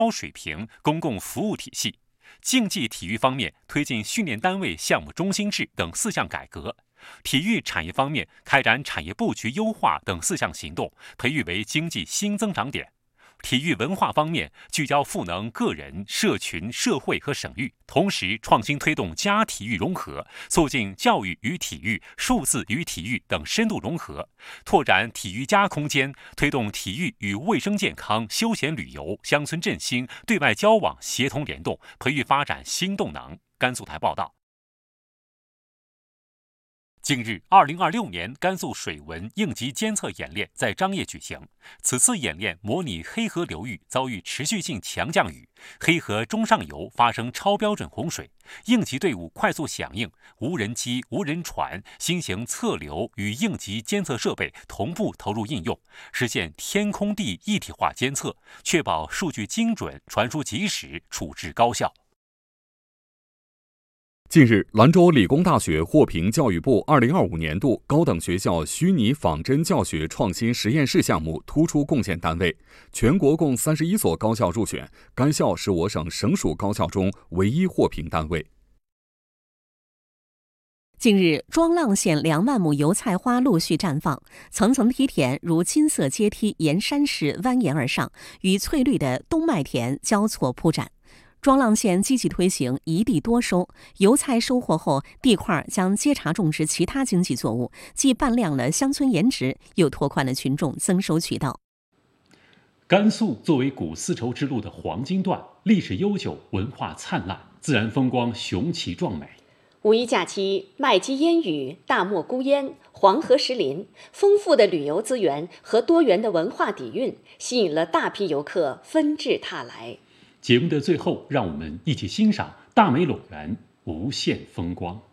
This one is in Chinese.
高水平公共服务体系。竞技体育方面，推进训练单位项目中心制等4项改革；体育产业方面，开展产业布局优化等4项行动，培育为经济新增长点。体育文化方面，聚焦赋能个人、社群、社会和省域，同时创新推动家体育融合，促进教育与体育、数字与体育等深度融合，拓展体育+空间，推动体育与卫生健康、休闲旅游、乡村振兴、对外交往协同联动，培育发展新动能。甘肃台报道。近日，2026年甘肃水文应急监测演练在张掖举行。此次演练模拟黑河流域遭遇持续性强降雨，黑河中上游发生超标准洪水，应急队伍快速响应，无人机、无人船、新型测流与应急监测设备同步投入应用，实现天空地一体化监测，确保数据精准、传输及时、处置高效。 近日，兰州理工大学获评教育部2025年度高等学校虚拟仿真教学创新实验室项目突出贡献单位，全国共31所高校入选，该校是我省省属高校中唯一获评单位。 近日，庄浪县2万亩油菜花陆续绽放，层层梯田如金色阶梯沿山势蜿蜒而上，与翠绿的冬麦田交错铺展。庄浪县积极推行一地多收，油菜收获后，地块将接茬种植其他经济作物，既扮亮了乡村颜值，又拓宽了群众增收渠道。 甘肃作为古丝绸之路的黄金段，历史悠久，文化灿烂，自然风光雄奇壮美。 五一假期，麦积烟雨，大漠孤烟，黄河石林，丰富的旅游资源和多元的文化底蕴，吸引了大批游客纷至沓来。 节目的最后，让我们一起欣赏大美陇源无限风光。